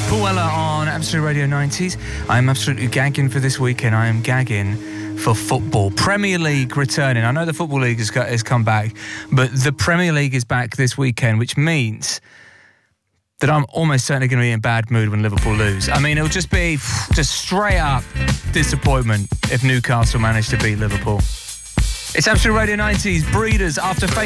Paul Weller on Absolute Radio 90s. I'm absolutely gagging for this weekend. I am gagging for football. Premier League returning. I know the Football League has come back, but the Premier League is back this weekend, which means that I'm almost certainly going to be in bad mood when Liverpool lose. I mean, it'll just be straight up disappointment if Newcastle manage to beat Liverpool. It's Absolute Radio 90s, Breeders, after